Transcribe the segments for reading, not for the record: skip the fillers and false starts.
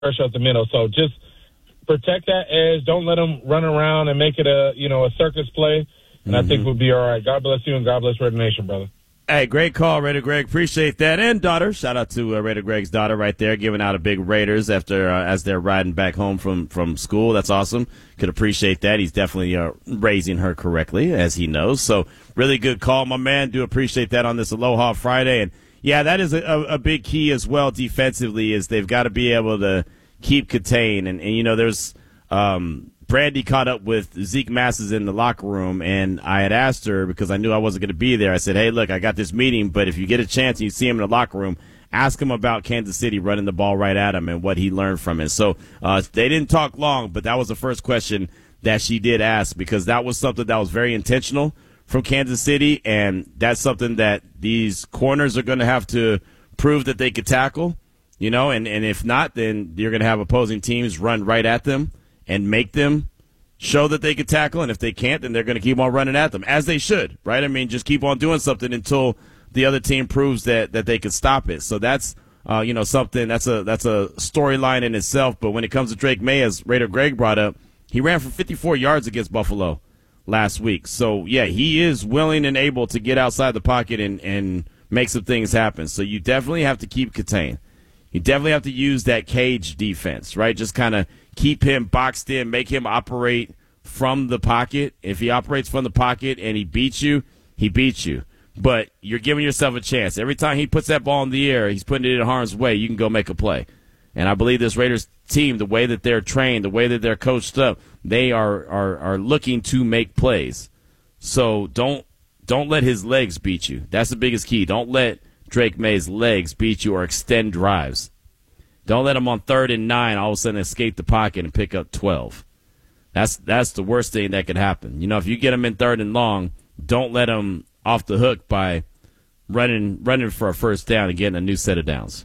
fresh out the middle. So just protect that edge. Don't let them run around and make it a circus play. And I think we'll be all right. God bless you and God bless Raider Nation, brother. Hey, great call, Raider Greg. Appreciate that. And daughter, shout out to Raider Greg's daughter right there, giving out a big Raiders after as they're riding back home from school. That's awesome. Could appreciate that. He's definitely raising her correctly, as he knows. So really good call, my man. Do appreciate that on this Aloha Friday. And, yeah, that is a big key as well defensively is they've got to be able to keep contained. And there's Brandy caught up with Zeke Masses in the locker room, and I had asked her because I knew I wasn't going to be there. I said, hey, look, I got this meeting, but if you get a chance and you see him in the locker room, ask him about Kansas City running the ball right at him and what he learned from it. So they didn't talk long, but that was the first question that she did ask because that was something that was very intentional from Kansas City, and that's something that these corners are going to have to prove that they could tackle, and if not, then you're going to have opposing teams run right at them and make them show that they can tackle, and if they can't, then they're going to keep on running at them, as they should, right? I mean, just keep on doing something until the other team proves that they can stop it. So that's, something that's a storyline in itself. But when it comes to Drake May, as Raider Greg brought up, he ran for 54 yards against Buffalo last week. So, yeah, he is willing and able to get outside the pocket and make some things happen. So you definitely have to keep contained. You definitely have to use that cage defense, right? Just kind of keep him boxed in, make him operate from the pocket. If he operates from the pocket and he beats you, he beats you. But you're giving yourself a chance. Every time he puts that ball in the air, he's putting it in harm's way, you can go make a play. And I believe this Raiders team, the way that they're trained, the way that they're coached up, they are looking to make plays. So don't let his legs beat you. That's the biggest key. Don't let Drake May's legs beat you or extend drives. Don't let him on 3rd and 9 all of a sudden escape the pocket and pick up 12. That's the worst thing that could happen. If you get him in 3rd and long, don't let him off the hook by running for a first down and getting a new set of downs.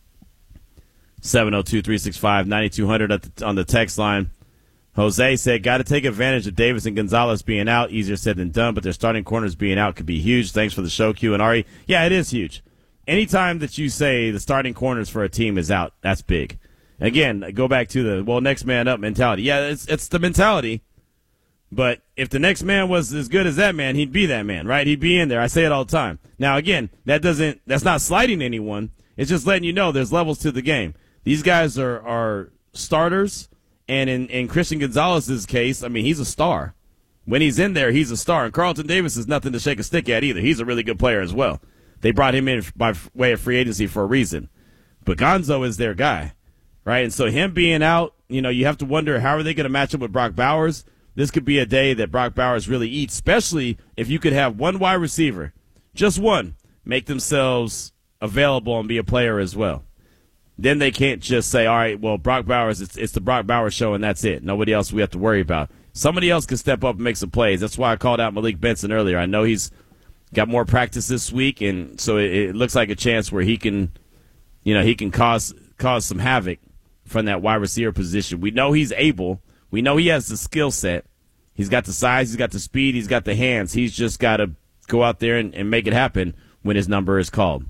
702-365-9200 on the text line. Jose said, got to take advantage of Davis and Gonzalez being out. Easier said than done, but their starting corners being out could be huge. Thanks for the show, Q and Ari. Yeah, it is huge. Anytime that you say the starting corners for a team is out, that's big. Again, go back to the, next man up mentality. Yeah, it's the mentality. But if the next man was as good as that man, he'd be that man, right? He'd be in there. I say it all the time. Now, again, that's not slighting anyone. It's just letting you know there's levels to the game. These guys are starters, and in Christian Gonzalez's case, I mean, he's a star. When he's in there, he's a star. And Carlton Davis is nothing to shake a stick at either. He's a really good player as well. They brought him in by way of free agency for a reason. But Gonzo is their guy, right? And so him being out, you have to wonder how are they going to match up with Brock Bowers. This could be a day that Brock Bowers really eats, especially if you could have one wide receiver, just one, make themselves available and be a player as well. Then they can't just say, all right, well, Brock Bowers, it's the Brock Bowers show and that's it. Nobody else we have to worry about. Somebody else can step up and make some plays. That's why I called out Malik Benson earlier. I know he's got more practice this week, and so it looks like a chance where he can cause some havoc from that wide receiver position. We know he's able. We know he has the skill set. He's got the size. He's got the speed. He's got the hands. He's just got to go out there and make it happen when his number is called.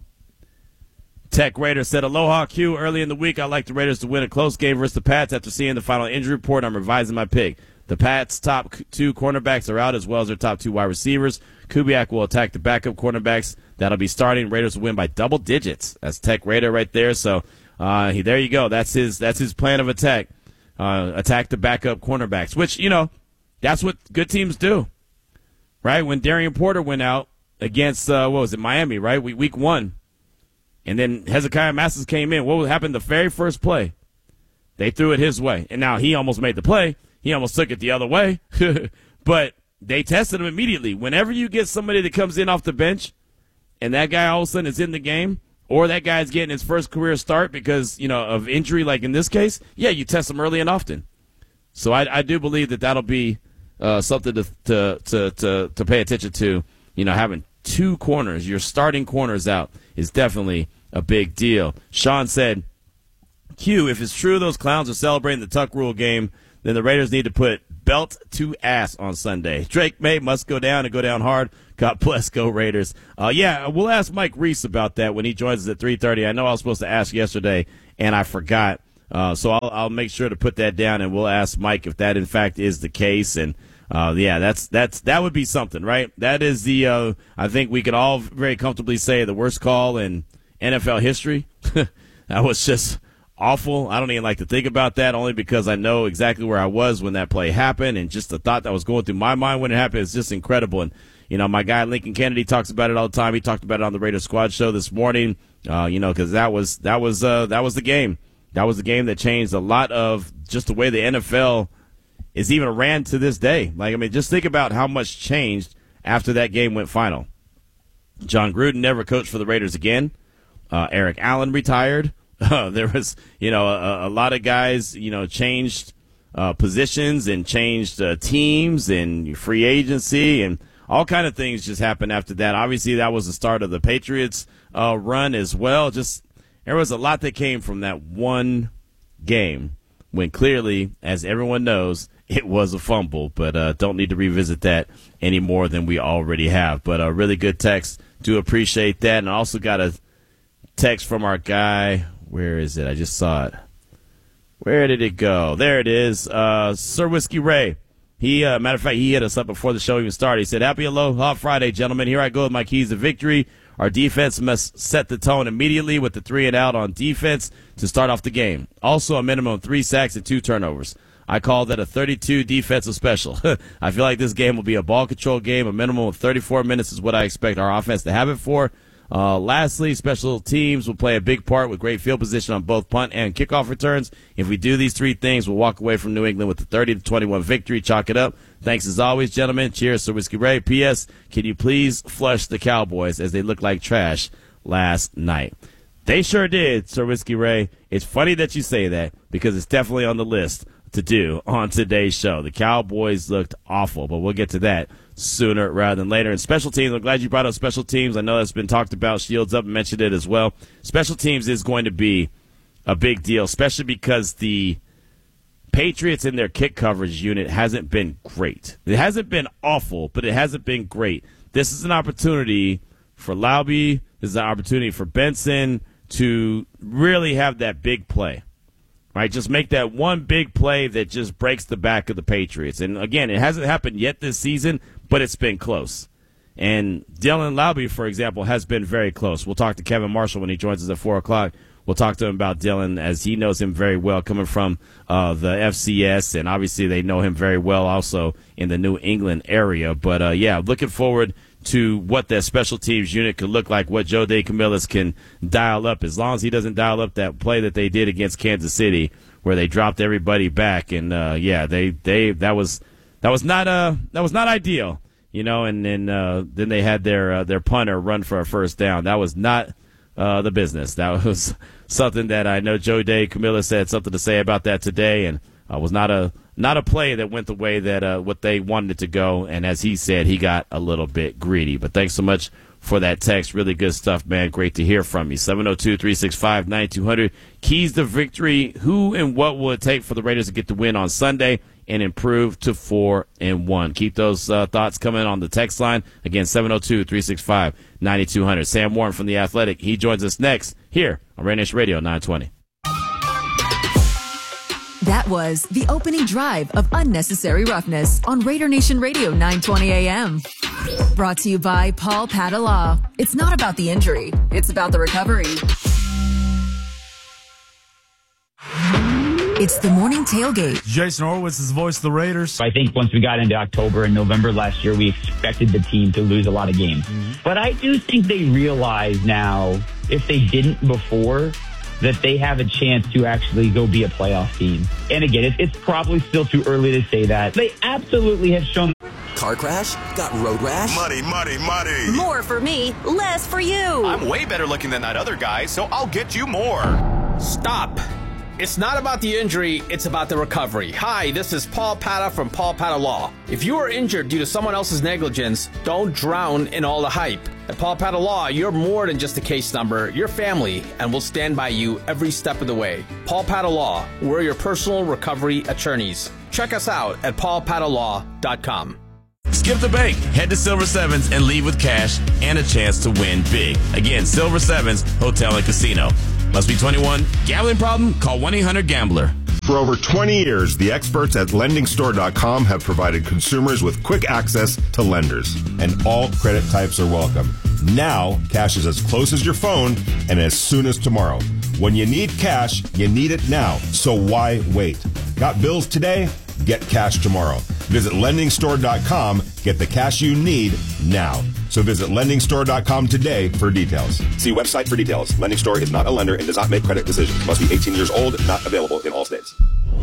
Tech Raider said, Aloha Q. Early in the week, I'd like the Raiders to win a close game versus the Pats. After seeing the final injury report, I'm revising my pick. The Pats' top 2 cornerbacks are out, as well as their top 2 wide receivers. Kubiak will attack the backup cornerbacks. That'll be starting. Raiders will win by double digits. That's Tech Raider right there. So there you go. That's his plan of attack. Attack the backup cornerbacks, which, that's what good teams do, right? When Darian Porter went out against, Miami, right? Week 1. And then Hezekiah Masses came in. What happened the very first play? They threw it his way. And now he almost made the play. He almost took it the other way. But they tested him immediately. Whenever you get somebody that comes in off the bench and that guy all of a sudden is in the game, or that guy's getting his first career start because, of injury like in this case, yeah, you test them early and often. So I do believe that'll be something to pay attention to. Having 2 corners, your starting corners out, is definitely a big deal. Sean said, Q, if it's true those clowns are celebrating the Tuck Rule game, then the Raiders need to put belt to ass on Sunday. Drake May must go down and go down hard. God bless, go Raiders. Yeah, we'll ask Mike Reese about that when he joins us at 3:30. I know I was supposed to ask yesterday, and I forgot. So I'll make sure to put that down, and we'll ask Mike if that in fact is the case. And that would be something, right? That is the I think we could all very comfortably say the worst call in NFL history. That was just awful. I don't even like to think about that, only because I know exactly where I was when that play happened, and just the thought that was going through my mind when it happened is just incredible. And my guy Lincoln Kennedy talks about it all the time. He talked about it on the Raider Squad show this morning. Because that was the game. That was the game that changed a lot of just the way the NFL is even ran to this day. Just think about how much changed after that game went final. John Gruden never coached for the Raiders again. Eric Allen retired. There was, a lot of guys, changed positions and changed teams and free agency, and all kind of things just happened after that. Obviously, that was the start of the Patriots run as well. Just there was a lot that came from that one game when clearly, as everyone knows, it was a fumble. But don't need to revisit that any more than we already have. But a really good text. Do appreciate that. And I also got a text from our guy. Where is it? I just saw it. Where did it go? There it is. Sir Whiskey Ray. He, matter of fact, he hit us up before the show even started. He said, "Happy Aloha Friday, gentlemen. Here I go with my keys to victory. Our defense must set the tone immediately with the 3-and-out on defense to start off the game. Also, a minimum of 3 sacks and 2 turnovers. I call that a 32 defensive special. I feel like this game will be a ball control game. A minimum of 34 minutes is what I expect our offense to have it for. Lastly, special teams will play a big part with great field position on both punt and kickoff returns. If we do these 3 things, we'll walk away from New England with a 30-21 victory. Chalk it up. Thanks as always, gentlemen. Cheers, Sir Whiskey Ray. P.S. Can you please flush the Cowboys as they look like trash last night?" They sure did, Sir Whiskey Ray. It's funny that you say that because it's definitely on the list to do on today's show. The Cowboys looked awful, but we'll get to that sooner rather than later. And special teams, I'm glad you brought up special teams. I know that's been talked about. Shields Up mentioned it as well. Special teams is going to be a big deal, especially because the Patriots in their kick coverage unit hasn't been great. It hasn't been awful, but it hasn't been great. This is an opportunity for Laube. This is an opportunity for Benson to really have that big play. Right, just make that one big play that just breaks the back of the Patriots. And, again, it hasn't happened yet this season, but it's been close. And Dylan Laube, for example, has been very close. We'll talk to Kevin Marshall when he joins us at 4 o'clock. We'll talk to him about Dylan as he knows him very well coming from the FCS, and obviously they know him very well also in the New England area. But, looking forward to what that special teams unit could look like, what Joe DeCamillis can dial up, as long as he doesn't dial up that play that they did against Kansas City where they dropped everybody back. And, that was not ideal, and then they had their punter run for a first down. That was not the business. That was something that I know Joe DeCamillis had something to say about that today, and was not a play that went the way that what they wanted it to go. And as he said, he got a little bit greedy. But thanks so much for that text. Really good stuff, man. Great to hear from you. 702-365-9200. Keys to victory. Who and what will it take for the Raiders to get the win on Sunday and improve to 4-1? Keep those thoughts coming on the text line. Again, 702-365-9200. Sam Warren from The Athletic. He joins us next here on Raider Nation Radio 920. That was the opening drive of Unnecessary Roughness on Raider Nation Radio 920 AM. Brought to you by Paul Padala. It's not about the injury, it's about the recovery. It's the morning tailgate. Jason Horowitz is the voice of the Raiders. I think once we got into October and November last year, we expected the team to lose a lot of games. But I do think they realize now, if they didn't before, that they have a chance to actually go be a playoff team. And again, it's probably still too early to say that. They absolutely have shown. Car crash? Got road rash? Muddy. More for me, less for you. I'm way better looking than that other guy, so I'll get you more. Stop. It's not about the injury, it's about the recovery. Hi, this is Paul Pata from Paul Pata Law. If you are injured due to someone else's negligence, don't drown in all the hype. At Paul Pata Law, you're more than just a case number. You're family, and we'll stand by you every step of the way. Paul Pata Law, we're your personal recovery attorneys. Check us out at paulpadalaw.com. Skip the bank. Head to Silver Sevens and leave with cash and a chance to win big. Again, Silver Sevens Hotel and Casino. Must be 21. Gambling problem? Call 1-800-GAMBLER. For over 20 years, the experts at LendingStore.com have provided consumers with quick access to lenders, and all credit types are welcome. Now, cash is as close as your phone and as soon as tomorrow. When you need cash, you need it now, so why wait? Got bills today? Get cash tomorrow. Visit LendingStore.com. Get the cash you need now. So visit LendingStore.com today for details. See website for details. Lending Store is not a lender and does not make credit decisions. Must be 18 years old. Not available in all states.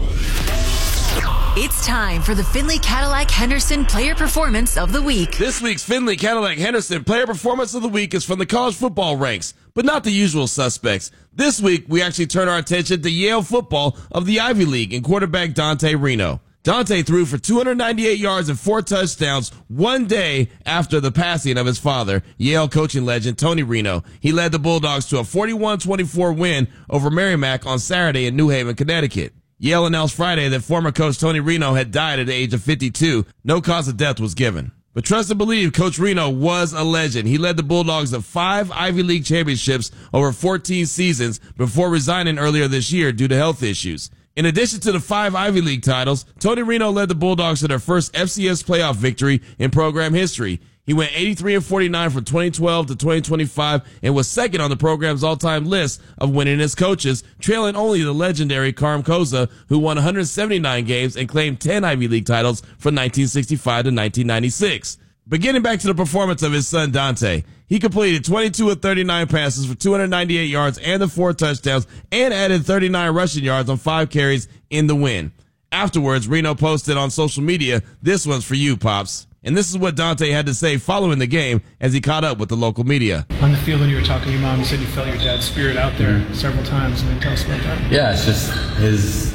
It's time for the Findlay Cadillac Henderson Player Performance of the Week. This week's Findlay Cadillac Henderson Player Performance of the Week is from the college football ranks, but not the usual suspects. This week, we actually turn our attention to Yale football of the Ivy League and quarterback Dante Reno. Dante threw for 298 yards and 4 touchdowns one day after the passing of his father, Yale coaching legend Tony Reno. He led the Bulldogs to a 41-24 win over Merrimack on Saturday in New Haven, Connecticut. Yale announced Friday that former coach Tony Reno had died at the age of 52. No cause of death was given. But trust and believe, Coach Reno was a legend. He led the Bulldogs to 5 Ivy League championships over 14 seasons before resigning earlier this year due to health issues. In addition to the 5 Ivy League titles, Tony Reno led the Bulldogs to their first FCS playoff victory in program history. He went 83-49 from 2012 to 2025 and was second on the program's all-time list of winningest coaches, trailing only the legendary Karim Koza, who won 179 games and claimed 10 Ivy League titles from 1965 to 1996. But getting back to the performance of his son Dante, he completed 22 of 39 passes for 298 yards and the 4 touchdowns and added 39 rushing yards on 5 carries in the win. Afterwards, Reno posted on social media, "This one's for you, Pops." And this is what Dante had to say following the game as he caught up with the local media. On the field when you were talking to your mom, you said you felt your dad's spirit out there several times. And tell us about that. Yeah, it's just his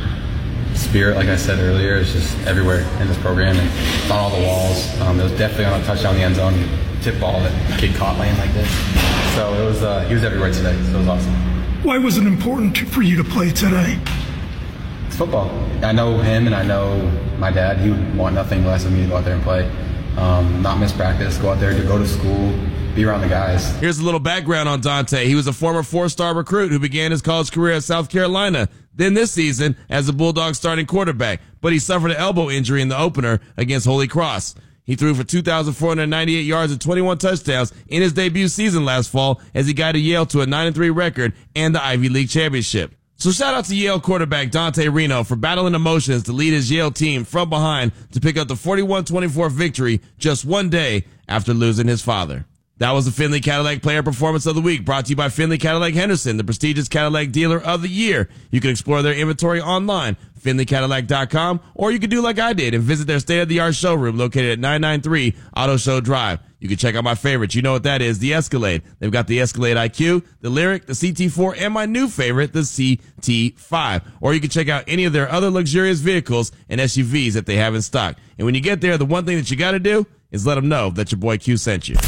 spirit, like I said earlier, is just everywhere in this program and it's on all the walls. It was definitely on a touchdown in the end zone, tip ball that the kid caught laying like this. So it was he was everywhere today, so it was awesome. Why was it important for you to play today? It's football. I know him and I know my dad. He would want nothing less than me to go out there and play. Not miss practice, go out there to go to school, be around the guys. Here's a little background on Dante. He was a former 4-star recruit who began his college career at South Carolina, then this season as the Bulldogs starting quarterback, but he suffered an elbow injury in the opener against Holy Cross. He threw for 2,498 yards and 21 touchdowns in his debut season last fall as he guided Yale to a 9-3 record and the Ivy League championship. So shout out to Yale quarterback Dante Reno for battling emotions to lead his Yale team from behind to pick up the 41-24 victory just one day after losing his father. That was the Findlay Cadillac Player Performance of the Week, brought to you by Findlay Cadillac Henderson, the prestigious Cadillac dealer of the year. You can explore their inventory online, FindlayCadillac.com, or you can do like I did and visit their state-of-the-art showroom located at 993 Auto Show Drive. You can check out my favorites. You know what that is, the Escalade. They've got the Escalade IQ, the Lyriq, the CT4, and my new favorite, the CT5. Or you can check out any of their other luxurious vehicles and SUVs that they have in stock. And when you get there, the one thing that you got to do is let them know that your boy Q sent you.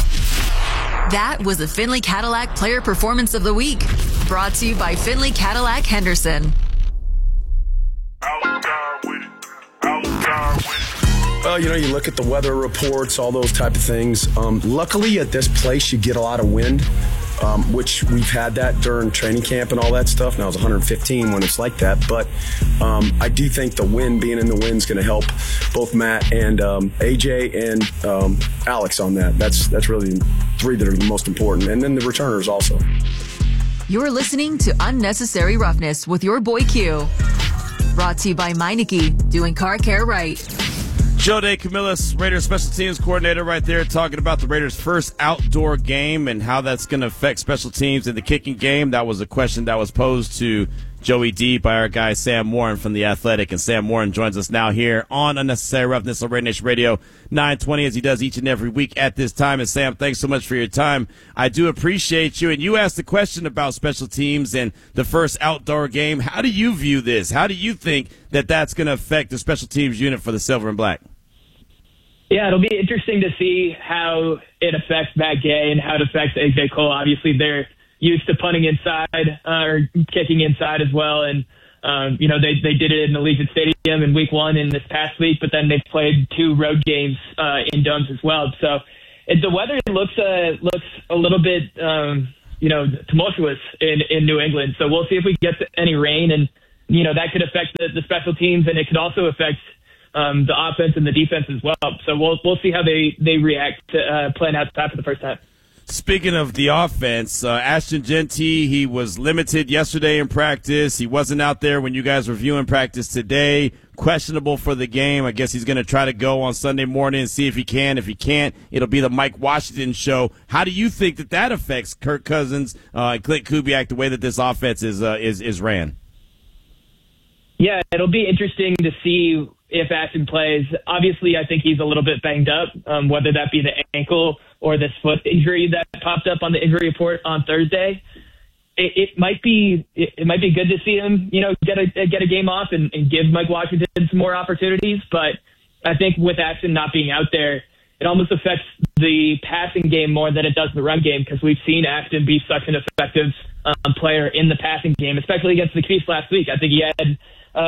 That was the Findlay Cadillac Player Performance of the Week, brought to you by Findlay Cadillac Henderson. Well, you look at the weather reports, all those type of things. Luckily, at this place, you get a lot of wind, which we've had that during training camp and all that stuff. Now it's 115 when it's like that. But I do think the wind, being in the wind, is going to help both Matt and AJ and Alex on that. That's really 3 that are the most important. And then the returners also. You're listening to Unnecessary Roughness with your boy Q. Brought to you by Meineke, doing car care right. Joe DeCamillis, Raiders special teams coordinator, right there talking about the Raiders' first outdoor game and how that's going to affect special teams in the kicking game. That was a question that was posed to Joey D by our guy Sam Warren from The Athletic. And Sam Warren joins us now here on Unnecessary Roughness on Raider Nation Radio 920, as he does each and every week at this time. And Sam, thanks so much for your time. I do appreciate you. And you asked the question about special teams and the first outdoor game. How do you view this? How do you think that that's going to affect the special teams unit for the Silver and Black? Yeah, it'll be interesting to see how it affects Matt Gay and how it affects AJ Cole. Obviously, they're used to punting inside or kicking inside as well. And, they did it in Allegiant Stadium in week 1 in this past week, but then they've played 2 road games in domes as well. So the weather looks a little bit tumultuous in New England. So we'll see if we get any rain, and that could affect the special teams, and it could also affect the offense and the defense as well. So we'll see how they react to playing outside for the first time. Speaking of the offense, Ashton Jeanty, he was limited yesterday in practice. He wasn't out there when you guys were viewing practice today. Questionable for the game. I guess he's going to try to go on Sunday morning and see if he can. If he can't, it'll be the Mike Washington show. How do you think that affects Kirk Cousins and Clint Kubiak, the way that this offense is ran? Yeah, it'll be interesting to see if Ashton plays. Obviously, I think he's a little bit banged up, whether that be the ankle or this foot injury that popped up on the injury report on Thursday. It might be good to see him, get a game off and give Mike Washington some more opportunities. But I think with Ashton not being out there, it almost affects the passing game more than it does the run game, because we've seen Ashton be such an effective player in the passing game, especially against the Chiefs last week. I think he had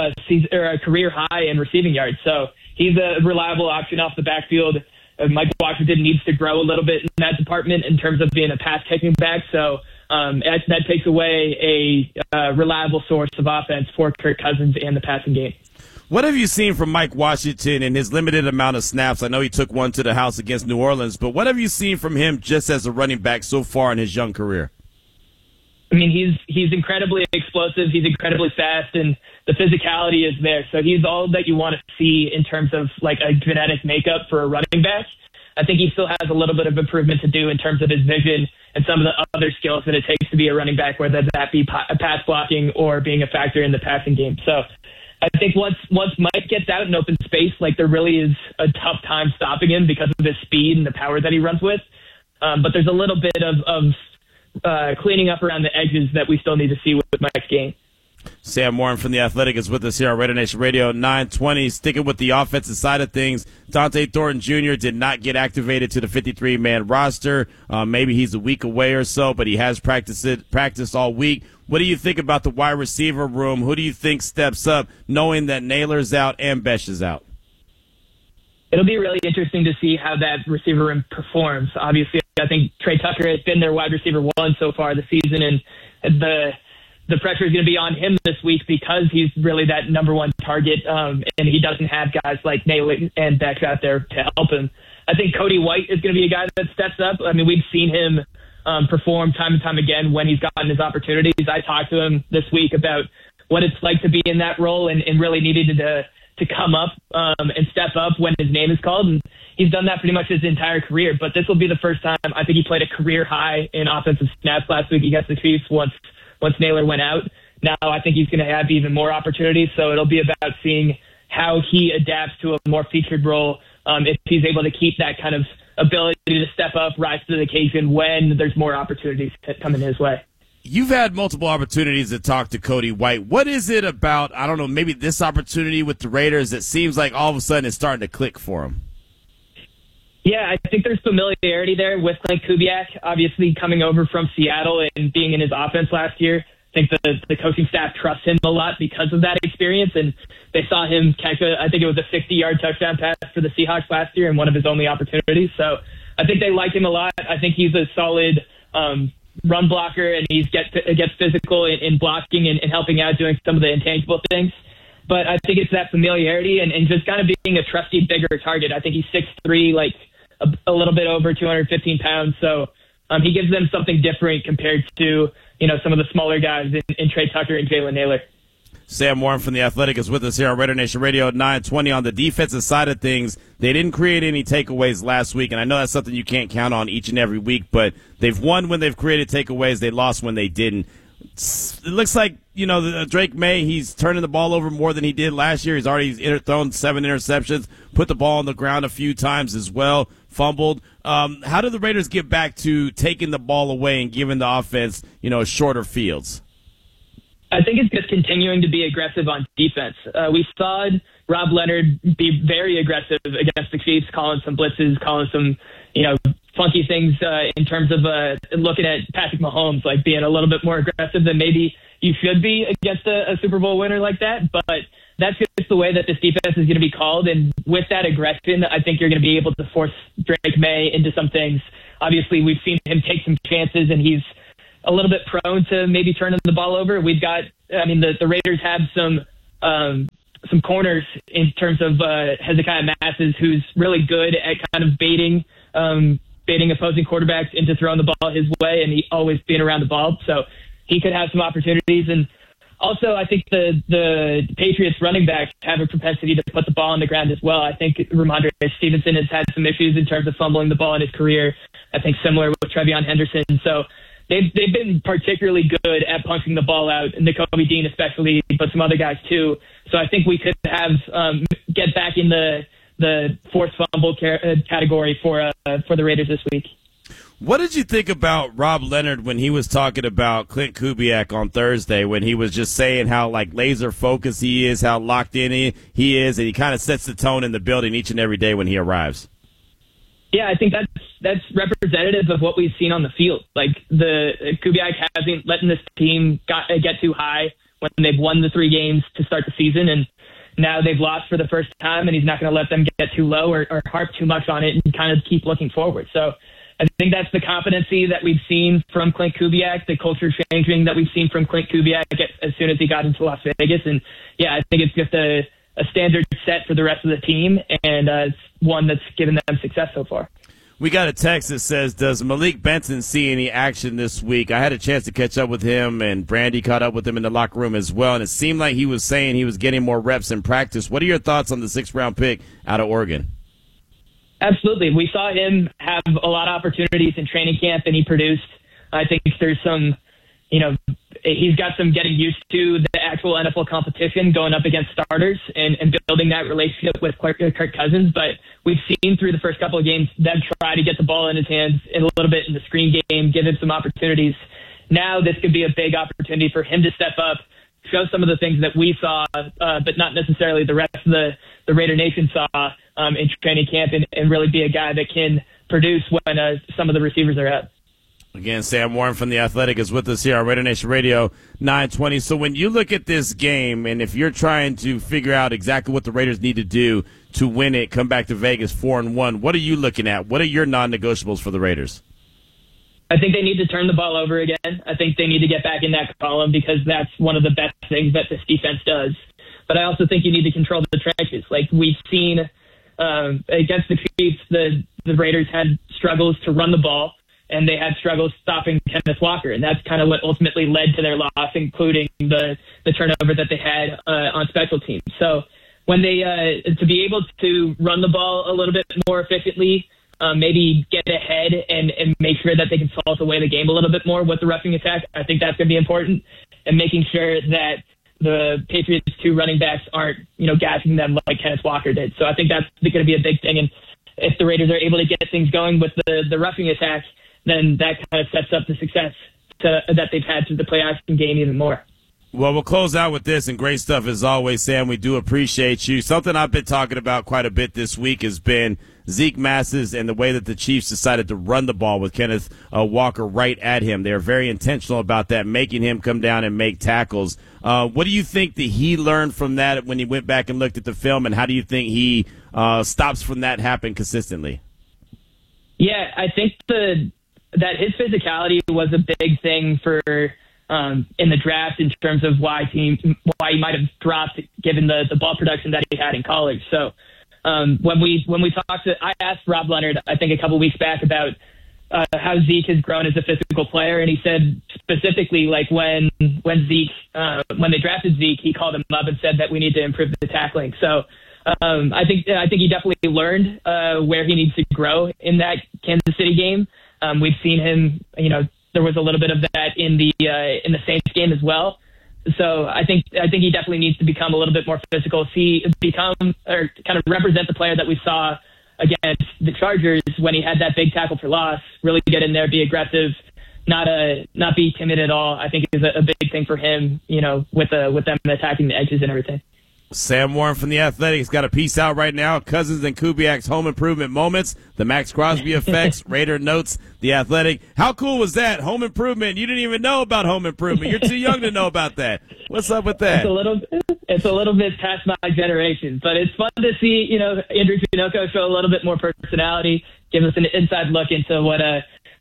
a career high in receiving yards. So he's a reliable option off the backfield. Mike Washington needs to grow a little bit in that department in terms of being a pass-kicking back. So that takes away a reliable source of offense for Kirk Cousins and the passing game. What have you seen from Mike Washington in his limited amount of snaps? I know he took one to the house against New Orleans, but what have you seen from him just as a running back so far in his young career? I mean, he's incredibly explosive. He's incredibly fast, and the physicality is there. So he's all that you want to see in terms of like a genetic makeup for a running back. I think he still has a little bit of improvement to do in terms of his vision and some of the other skills that it takes to be a running back, whether that be pass blocking or being a factor in the passing game. So I think once Mike gets out in open space, like there really is a tough time stopping him because of his speed and the power that he runs with. But there's a little bit of cleaning up around the edges that we still need to see with Mike's game. Sam Warren from The Athletic is with us here on Raider Nation Radio 920. Sticking with the offensive side of things, Dante Thornton Jr. did not get activated to the 53-man roster. Maybe he's a week away or so, but he has practiced all week. What do you think about the wide receiver room? Who do you think steps up, knowing that Naylor's out and Besh is out? It'll be really interesting to see how that receiver room performs. Obviously, I think Trey Tucker has been their wide receiver one so far this season, and the pressure is going to be on him this week because he's really that number one target, and he doesn't have guys like Naylor and Beck out there to help him. I think Cody White is going to be a guy that steps up. I mean, we've seen him perform time and time again when he's gotten his opportunities. I talked to him this week about what it's like to be in that role and really needed to come up and step up when his name is called. And he's done that pretty much his entire career. But this will be the first time I think he played a career high in offensive snaps last week against the Chiefs once Naylor went out. Now I think he's going to have even more opportunities. So it'll be about seeing how he adapts to a more featured role, if he's able to keep that kind of ability to step up, rise to the occasion when there's more opportunities coming his way. You've had multiple opportunities to talk to Cody White. What is it about, I don't know, maybe this opportunity with the Raiders that seems like all of a sudden it's starting to click for him? Yeah, I think there's familiarity there with Clint Kubiak, obviously coming over from Seattle and being in his offense last year. I think the coaching staff trusts him a lot because of that experience, and they saw him catch I think it was a 60-yard touchdown pass for the Seahawks last year in one of his only opportunities. So I think they like him a lot. I think he's a solid run blocker, and he gets physical in blocking and helping out, doing some of the intangible things. But I think it's that familiarity and just kind of being a trusty, bigger target. I think he's 6'3", like a little bit over 215 pounds. So he gives them something different compared to, some of the smaller guys in Trey Tucker and Jalen Naylor. Sam Warren from The Athletic is with us here on Raider Nation Radio 920. On the defensive side of things, they didn't create any takeaways last week, and I know that's something you can't count on each and every week, but they've won when they've created takeaways. They lost when they didn't. It looks like, Drake May, he's turning the ball over more than he did last year. He's already thrown 7 interceptions, put the ball on the ground a few times as well, fumbled. How do the Raiders get back to taking the ball away and giving the offense, shorter fields? I think it's just continuing to be aggressive on defense. We saw Rob Leonard be very aggressive against the Chiefs, calling some blitzes, calling some, funky things in terms of looking at Patrick Mahomes, like being a little bit more aggressive than maybe you should be against a Super Bowl winner like that. But that's just the way that this defense is going to be called. And with that aggression, I think you're going to be able to force Drake May into some things. Obviously, we've seen him take some chances, and he's a little bit prone to maybe turning the ball over. We've got, the Raiders have some corners in terms of Hezekiah Masses, who's really good at kind of baiting opposing quarterbacks into throwing the ball his way, and he always being around the ball. So he could have some opportunities. And also, I think the Patriots running backs have a propensity to put the ball on the ground as well. I think Ramondre Stevenson has had some issues in terms of fumbling the ball in his career. I think similar with Trevion Henderson. So they've been particularly good at punching the ball out, and Nakobe Dean especially, but some other guys too. So I think we could have get back in the forced fumble category for the Raiders this week. What did you think about Rob Leonard when he was talking about Clint Kubiak on Thursday, when he was just saying how laser focused he is, how locked in he is, and he kind of sets the tone in the building each and every day when he arrives? Yeah, I think that's representative of what we've seen on the field. The Kubiak hasn't letting this team get too high when they've won the 3 games to start the season, and now they've lost for the first time, and he's not going to let them get too low or harp too much on it and kind of keep looking forward. So I think that's the competency that we've seen from Clint Kubiak, the culture changing that we've seen from Clint Kubiak as soon as he got into Las Vegas. And yeah, I think it's just a standard set for the rest of the team, and it's one that's given them success so far. We got a text that says, does Malik Benson see any action this week? I had a chance to catch up with him, and Brandy caught up with him in the locker room as well, and it seemed like he was saying he was getting more reps in practice. What are your thoughts on the 6th-round pick out of Oregon? Absolutely. We saw him have a lot of opportunities in training camp, and he produced. I think there's some, he's got some getting used to the actual NFL competition, going up against starters and building that relationship with Kirk Cousins. But we've seen through the first couple of games them try to get the ball in his hands a little bit in the screen game, give him some opportunities. Now this could be a big opportunity for him to step up, show some of the things that we saw, but not necessarily the rest of the Raider Nation saw in training camp, and really be a guy that can produce when some of the receivers are out. Again, Sam Warren from The Athletic is with us here on Raider Nation Radio 920. So when you look at this game, and if you're trying to figure out exactly what the Raiders need to do to win it, come back to Vegas 4-1, what are you looking at? What are your non-negotiables for the Raiders? I think they need to turn the ball over again. I think they need to get back in that column, because that's one of the best things that this defense does. But I also think you need to control the trenches. We've seen against the Chiefs, the Raiders had struggles to run the ball, and they had struggles stopping Kenneth Walker, and that's kind of what ultimately led to their loss, including the turnover that they had on special teams. So when they to be able to run the ball a little bit more efficiently, maybe get ahead and make sure that they can salt away the game a little bit more with the roughing attack, I think that's going to be important, and making sure that the Patriots' 2 running backs aren't, gashing them like Kenneth Walker did. So I think that's going to be a big thing, and if the Raiders are able to get things going with the roughing attack, then that kind of sets up the success that they've had through the play action game even more. Well, we'll close out with this, and great stuff as always, Sam. We do appreciate you. Something I've been talking about quite a bit this week has been Zeke Masses and the way that the Chiefs decided to run the ball with Kenneth Walker right at him. They're very intentional about that, making him come down and make tackles. What do you think that he learned from that when he went back and looked at the film, and how do you think he stops from that happening consistently? Yeah, I think that his physicality was a big thing for in the draft in terms of why he might have dropped given the ball production that he had in college. So when we talked I asked Rob Leonard, I think a couple weeks back, about how Zeke has grown as a physical player, and he said specifically when they drafted Zeke, he called him up and said that we need to improve the tackling. So I think he definitely learned where he needs to grow in that Kansas City game. We've seen him, there was a little bit of that in the Saints game as well. So I think he definitely needs to become a little bit more physical, kind of represent the player that we saw against the Chargers when he had that big tackle for loss. Really get in there, be aggressive, not be timid at all. I think is a big thing for him, with them attacking the edges and everything. Sam Warren from The Athletic has got a piece out right now, Cousins and Kubiak's home improvement moments, the Max Crosby effects, Raider notes, The Athletic. How cool was that? Home improvement. You didn't even know about home improvement. You're too young to know about that. What's up with that? It's a little bit past my generation, but it's fun to see, Andrew Tinoco show a little bit more personality, give us an inside look into what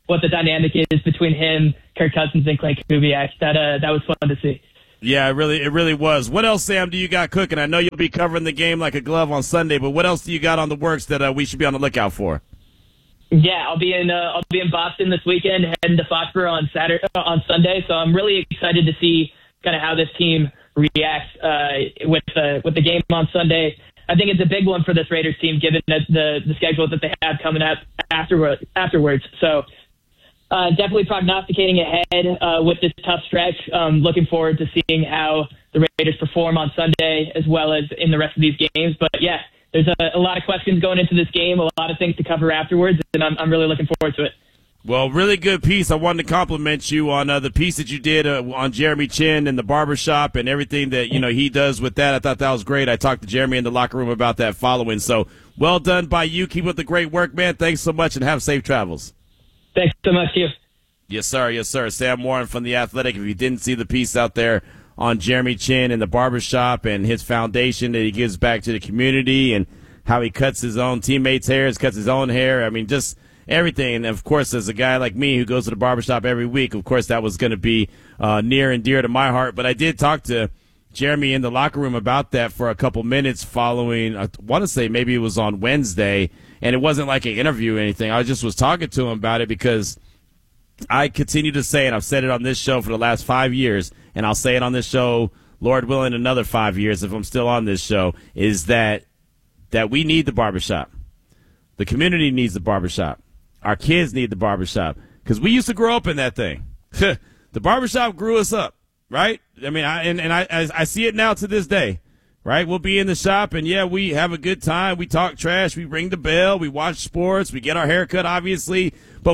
what the dynamic is between him, Kirk Cousins, and Klay Kubiak. That was fun to see. Yeah, it really was. What else, Sam, do you got cooking? I know you'll be covering the game like a glove on Sunday, but what else do you got on the works that we should be on the lookout for? Yeah, I'll be in Boston this weekend, heading to Foxborough on Sunday. So I'm really excited to see kind of how this team reacts with the game on Sunday. I think it's a big one for this Raiders team, given the schedule that they have coming up afterwards. So definitely prognosticating ahead with this tough stretch. Looking forward to seeing how the Raiders perform on Sunday as well as in the rest of these games. But yeah, there's a lot of questions going into this game, a lot of things to cover afterwards, and I'm really looking forward to it. Well, really good piece. I wanted to compliment you on the piece that you did on Jeremy Chinn and the barbershop and everything that he does with that. I thought that was great. I talked to Jeremy in the locker room about that following. So well done by you. Keep up the great work, man. Thanks so much, and have safe travels. Thanks so much, you. Yes, sir. Yes, sir. Sam Warren from The Athletic. If you didn't see the piece out there on Jeremy Chinn and the barbershop and his foundation that he gives back to the community and how he cuts his own teammates' hairs, cuts his own hair. I mean, just everything. And, of course, as a guy like me who goes to the barbershop every week, of course, that was going to be near and dear to my heart. But I did talk to Jeremy in the locker room about that for a couple minutes following, I want to say maybe it was on Wednesday, and it wasn't like an interview or anything. I just was talking to him about it because I continue to say, and I've said it on this show for the last 5 years, and I'll say it on this show, Lord willing, another 5 years if I'm still on this show, is that we need the barbershop. The community needs the barbershop. Our kids need the barbershop because we used to grow up in that thing. The barbershop grew us up, right? I mean, I see it now to this day, right? We'll be in the shop, and, yeah, we have a good time. We talk trash. We ring the bell. We watch sports. We get our hair cut, obviously. But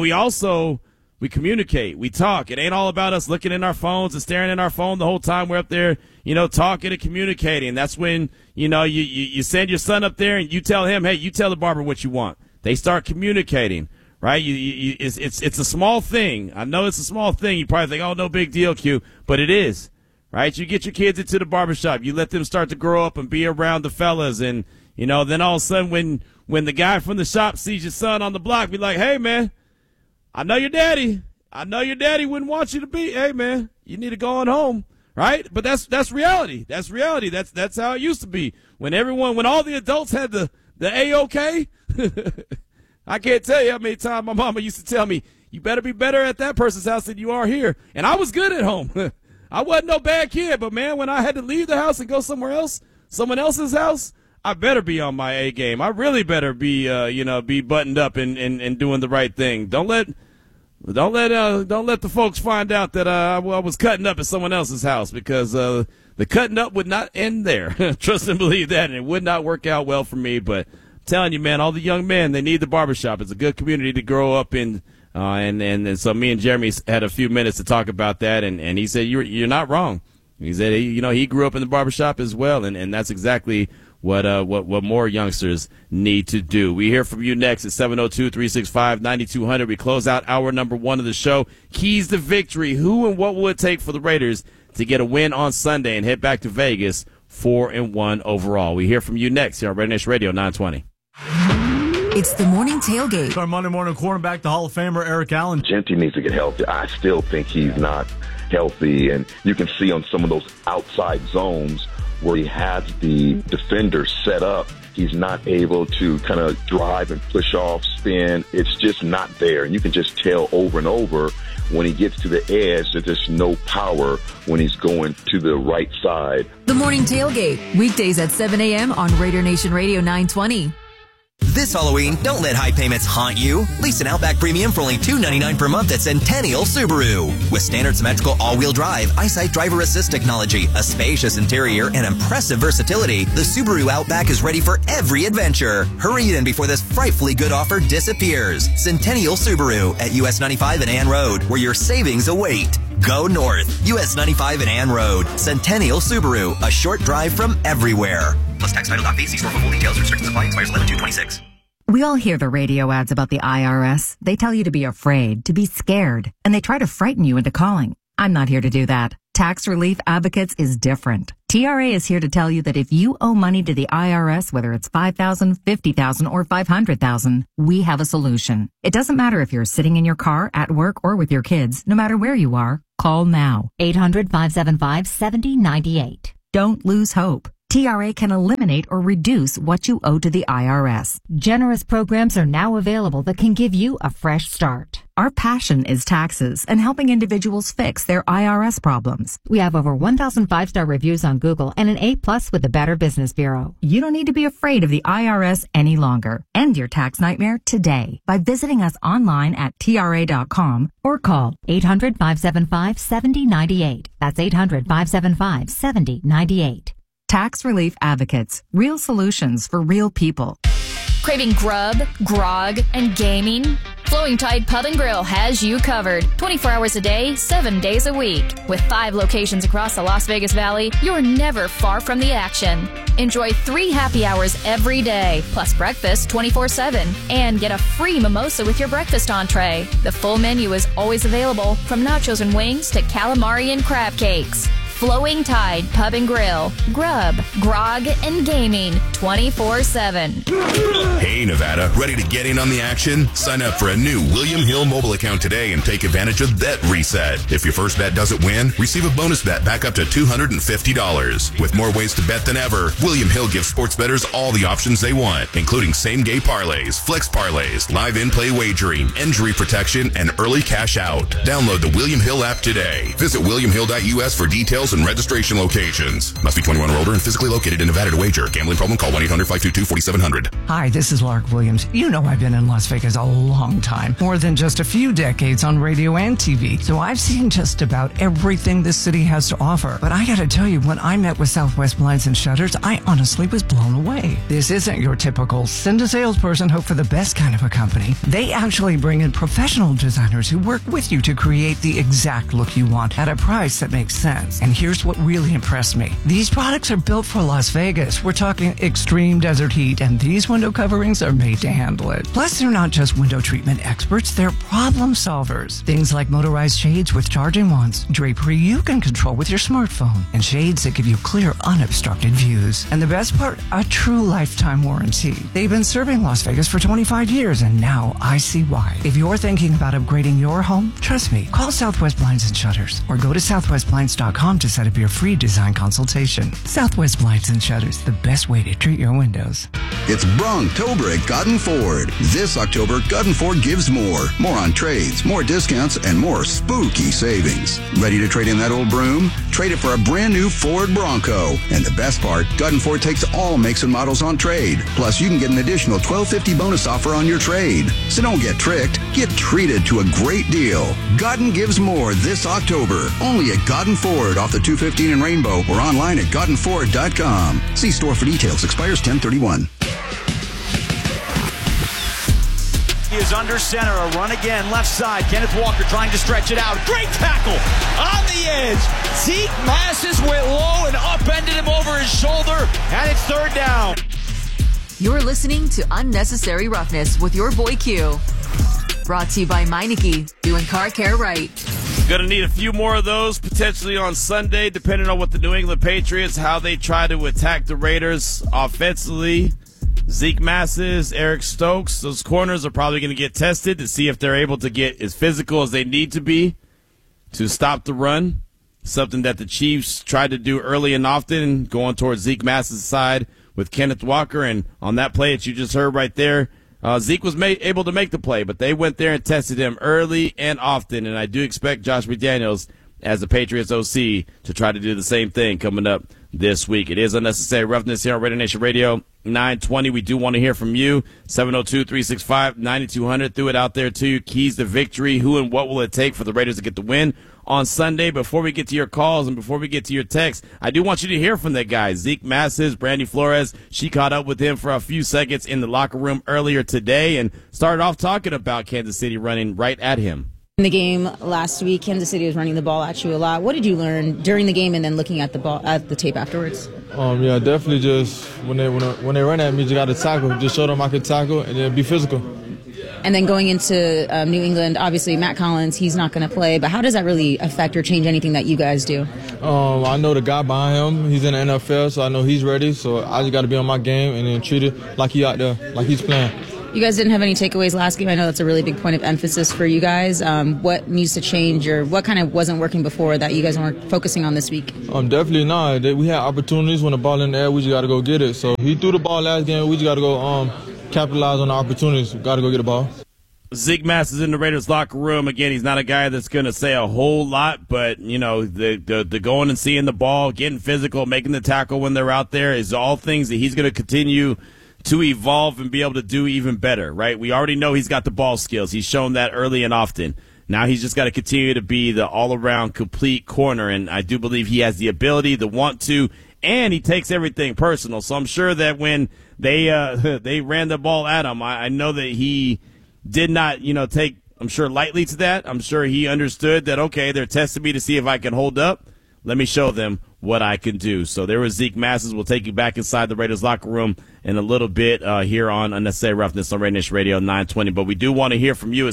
we communicate. We talk. It ain't all about us looking in our phones and staring in our phone the whole time we're up there, talking and communicating. That's when, you send your son up there and you tell him, hey, you tell the barber what you want. They start communicating, right? It's a small thing. I know it's a small thing. You probably think, oh, no big deal, Q, but it is, right? You get your kids into the barbershop. You let them start to grow up and be around the fellas. And, then all of a sudden when the guy from the shop sees your son on the block, be like, hey, man, I know your daddy wouldn't want you to be. Hey, man, you need to go on home, right? But that's reality. That's reality. That's how it used to be. When all the adults had the A-OK, I can't tell you how many times my mama used to tell me, you better be better at that person's house than you are here. And I was good at home. I wasn't no bad kid, but, man, when I had to leave the house and go somewhere else, someone else's house, I better be on my A game. I really better be, be buttoned up and doing the right thing. Don't let the folks find out that I was cutting up at someone else's house because the cutting up would not end there. Trust and believe that, and it would not work out well for me. But I'm telling you, man, all the young men, they need the barbershop. It's a good community to grow up in, and so me and Jeremy had a few minutes to talk about that, and he said you're not wrong. He said he grew up in the barbershop as well, and that's exactly what more youngsters need to do. We hear from you next at 702-365-9200. We close out hour number 1 of the show. Keys to victory. Who and what will it take for the Raiders to get a win on Sunday and head back to Vegas 4-1 overall? We hear from you next here on Raider Nation Radio 920. It's the morning tailgate. Our Monday morning quarterback, the Hall of Famer Eric Allen. Genty needs to get healthy. I still think he's not healthy, and you can see on some of those outside zones where he has the defender set up, he's not able to kind of drive and push off, spin. It's just not there. And you can just tell over and over when he gets to the edge that there's no power when he's going to the right side. The morning tailgate, weekdays at 7 a.m. on Raider Nation Radio 920. This Halloween, don't let high payments haunt you. Lease an Outback Premium for only $299 per month at Centennial Subaru. With standard symmetrical all-wheel drive, EyeSight driver assist technology, a spacious interior, and impressive versatility, the Subaru Outback is ready for every adventure. Hurry in before this frightfully good offer disappears. Centennial Subaru at US 95 and Ann Road, where your savings await. Go north. US 95 and Ann Road. Centennial Subaru, a short drive from everywhere. Plus tax title fee. See store for full details. Restrictions apply. Expires 11/2/26. We all hear the radio ads about the IRS. They tell you to be afraid, to be scared, and they try to frighten you into calling. I'm not here to do that. Tax Relief Advocates is different. TRA is here to tell you that if you owe money to the IRS, whether it's $5,000, $50,000, or $500,000, we have a solution. It doesn't matter if you're sitting in your car, at work, or with your kids. No matter where you are, call now. 800-575-7098. Don't lose hope. TRA can eliminate or reduce what you owe to the IRS. Generous programs are now available that can give you a fresh start. Our passion is taxes and helping individuals fix their IRS problems. We have over 1,000 5-star reviews on Google and an A+ with the Better Business Bureau. You don't need to be afraid of the IRS any longer. End your tax nightmare today by visiting us online at TRA.com or call 800-575-7098. That's 800-575-7098. Tax Relief Advocates. Real solutions for real people. Craving grub, grog, and gaming? Flowing Tide Pub & Grill has you covered. 24 hours a day, 7 days a week. With 5 locations across the Las Vegas Valley, you're never far from the action. Enjoy 3 happy hours every day, plus breakfast 24/7. And get a free mimosa with your breakfast entree. The full menu is always available, from nachos and wings to calamari and crab cakes. Flowing Tide Pub & Grill. Grub, grog, and gaming 24/7. Hey, Nevada, ready to get in on the action? Sign up for a new William Hill mobile account today and take advantage of Bet Reset. If your first bet doesn't win, receive a bonus bet back up to $250. With more ways to bet than ever, William Hill gives sports bettors all the options they want, including same-game parlays, flex parlays, live in-play wagering, injury protection, and early cash out. Download the William Hill app today. Visit williamhill.us for details and registration locations. Must be 21 or older and physically located in Nevada to wager. Gambling problem? Call 1-800-522-4700. Hi, this is Lark Williams. You know I've been in Las Vegas a long time, more than just a few decades on radio and TV. So I've seen just about everything this city has to offer. But I gotta tell you, when I met with Southwest Blinds and Shutters, I honestly was blown away. This isn't your typical send a salesperson, hope for the best kind of a company. They actually bring in professional designers who work with you to create the exact look you want at a price that makes sense. And here's what really impressed me. These products are built for Las Vegas. We're talking extreme desert heat, and these window coverings are made to handle it. Plus, they're not just window treatment experts, they're problem solvers. Things like motorized shades with charging wands, drapery you can control with your smartphone, and shades that give you clear, unobstructed views. And the best part, a true lifetime warranty. They've been serving Las Vegas for 25 years, and now I see why. If you're thinking about upgrading your home, trust me, call Southwest Blinds and Shutters, or go to southwestblinds.com to set up your free design consultation. Southwest Blinds and Shutters, the best way to treat your windows. It's Bronktober at Godden Ford. This October, Godden Ford gives more. More on trades, more discounts, and more spooky savings. Ready to trade in that old broom? Trade it for a brand new Ford Bronco. And the best part, Godden Ford takes all makes and models on trade. Plus, you can get an additional $1,250 bonus offer on your trade. So don't get tricked. Get treated to a great deal. Godden gives more this October. Only at Godden Ford off the 215 in Rainbow or online at GoddenFord.com. See store for details. Expires 10/31. He is under center. A run again. Left side. Kenneth Walker trying to stretch it out. Great tackle on the edge. Zeke Massis went low and upended him over his shoulder. And it's 3rd down. You're listening to Unnecessary Roughness with your boy Q. Brought to you by Meineke. Doing car care right. Going to need a few more of those potentially on Sunday, depending on what the New England Patriots, how they try to attack the Raiders offensively. Zeke Massis, Eric Stokes, those corners are probably going to get tested to see if they're able to get as physical as they need to be to stop the run, something that the Chiefs tried to do early and often, going towards Zeke Massis' side with Kenneth Walker. And on that play that you just heard right there, Zeke was able to make the play, but they went there and tested him early and often, and I do expect Josh McDaniels, as the Patriots OC, to try to do the same thing coming up this week. It is Unnecessary Roughness here on Raider Nation Radio 920. We do want to hear from you. 702-365-9200. Threw it out there to you. Keys to victory. Who and what will it take for the Raiders to get the win on Sunday? Before we get to your calls and before we get to your texts, I do want you to hear from that guy, Zeke Massis, Brandy Flores. She caught up with him for a few seconds in the locker room earlier today and started off talking about Kansas City running right at him. In the game last week, Kansas City was running the ball at you a lot. What did you learn during the game and then looking at the tape afterwards? Yeah, definitely just when they run at me, just got to tackle. Just show them I could tackle and then be physical. And then going into New England, obviously Matt Collins, he's not going to play. But how does that really affect or change anything that you guys do? I know the guy behind him. He's in the NFL, so I know he's ready. So I just got to be on my game and then treat it like he out there, like he's playing. You guys didn't have any takeaways last game. I know that's a really big point of emphasis for you guys. What needs to change, or what kind of wasn't working before that you guys weren't focusing on this week? Definitely not. We had opportunities when the ball in the air. We just got to go get it. So he threw the ball last game. We just got to go capitalize on the opportunities. We got to go get the ball. Zeke Mass is in the Raiders locker room. Again, he's not a guy that's going to say a whole lot, but, the going and seeing the ball, getting physical, making the tackle when they're out there is all things that he's going to continue to evolve and be able to do even better, right? We already know he's got the ball skills. He's shown that early and often. Now he's just got to continue to be the all-around complete corner, and I do believe he has the ability, the want to, and he takes everything personal. So I'm sure that when they ran the ball at him, I know that he did not, take, I'm sure, lightly to that. I'm sure he understood that, okay, they're testing me to see if I can hold up. Let me show them what I can do. So there was Zeke Masses. We'll take you back inside the Raiders locker room in a little bit here on Unnecessary Roughness on Raider Nation Radio 920. But we do want to hear from you at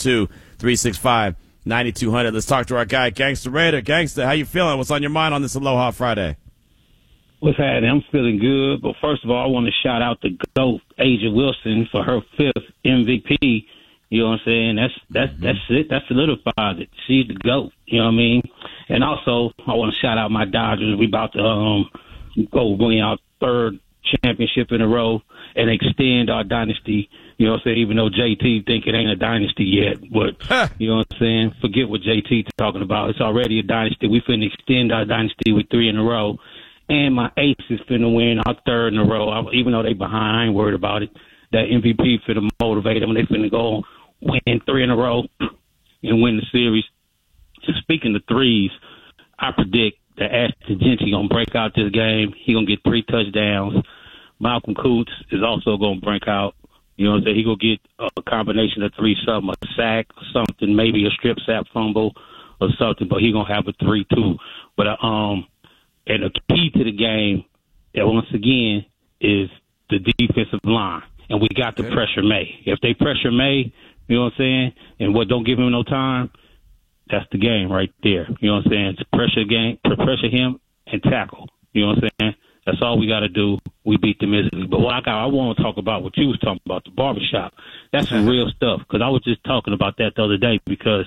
702-365-9200. Let's talk to our guy, Gangster Raider. Gangster, how you feeling? What's on your mind on this Aloha Friday? What's happening? I'm feeling good. But first of all, I want to shout out the GOAT, Asia Wilson, for her 5th MVP. You know what I'm saying? That's it. That solidifies it. She's the GOAT. You know what I mean? And also, I want to shout out my Dodgers. We about to win our 3rd championship in a row and extend our dynasty. You know what I'm saying? Even though JT think it ain't a dynasty yet, but you know what I'm saying? Forget what JT talking about. It's already a dynasty. We finna extend our dynasty with 3 in a row. And my Ace is finna win our 3rd in a row. Even though they behind, I ain't worried about it. That MVP finna motivate them. They finna go win 3 in a row and win the series. Just speaking of threes, I predict that Ashton Gentry going to break out this game. He going to get 3 touchdowns. Malcolm Coots is also going to break out. You know what I'm saying? He going to get a combination of 3 something, a sack or something, maybe a strip sack fumble or something, but he going to have a 3 too. But and the key to the game, once again, is the defensive line. And we got to pressure May. If they pressure May, you know what I'm saying, and don't give him no time, that's the game right there. You know what I'm saying? It's pressure him and tackle. You know what I'm saying? That's all we got to do. We beat them easily. But I want to talk about what you was talking about, the barbershop. That's some real stuff, because I was just talking about that the other day because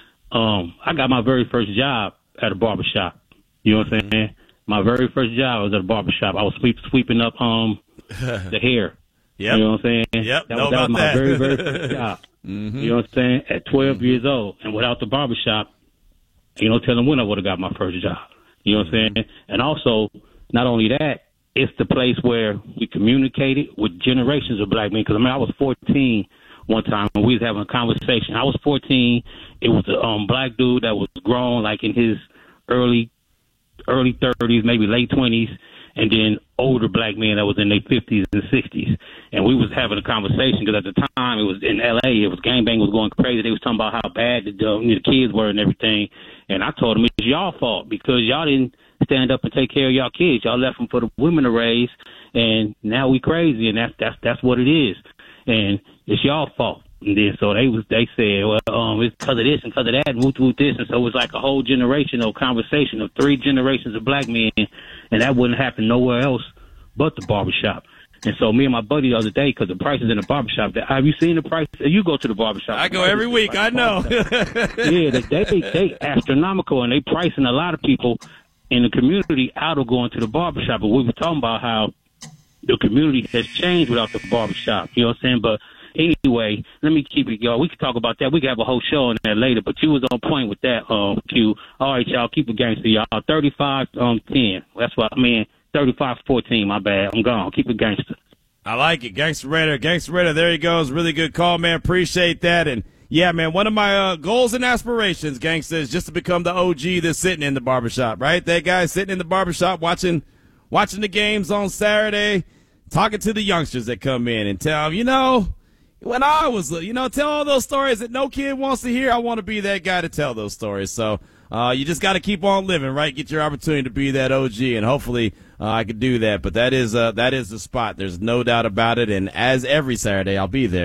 I got my very first job at a barbershop. You know what I'm saying? My very first job was at a barbershop. I was sweeping up the hair. Yep. You know what I'm saying? Yep. That was my very, very first job. Mm-hmm. You know what I'm saying? At 12 years old. And without the barbershop, tell them when I would have got my first job. You know what I'm saying? And also, not only that, it's the place where we communicated with generations of black men. Because, I was 14 one time, and we was having a conversation. I was 14. It was a black dude that was grown, like in his early 30s, maybe late 20s. And then older black men that was in their 50s and 60s. And we was having a conversation because at the time it was in L.A. It was gangbang was going crazy. They was talking about how bad the kids were and everything. And I told them it's y'all fault because y'all didn't stand up and take care of y'all kids. Y'all left them for the women to raise. And now we crazy. And that's what it is. And it's y'all fault. And then so they said, well, it's because of this and because of that and whoop this. And so it was like a whole generational conversation of 3 generations of black men. And that wouldn't happen nowhere else but the barbershop. And so me and my buddy the other day, because the prices in the barbershop, have you seen the price? You go to the barbershop. I go every week. I know. Yeah, they astronomical, and they pricing a lot of people in the community out of going to the barbershop. But we were talking about how the community has changed without the barbershop. You know what I'm saying? But anyway, let me keep it, y'all. We can talk about that. We can have a whole show on that later, but you was on point with that, Q. All right, y'all, keep it gangster, y'all. 35-10. That's what I mean. 35-14, my bad. I'm gone. Keep it gangster. I like it. Gangster Raider. Gangster Raider, there he goes. Really good call, man. Appreciate that. And, yeah, man, one of my goals and aspirations, Gangster, is just to become the OG that's sitting in the barbershop, right? That guy sitting in the barbershop watching the games on Saturday, talking to the youngsters that come in and tell them, when I was, tell all those stories that no kid wants to hear. I want to be that guy to tell those stories. So you just got to keep on living, right? Get your opportunity to be that OG, and hopefully I could do that. But that is the spot. There's no doubt about it. And as every Saturday, I'll be there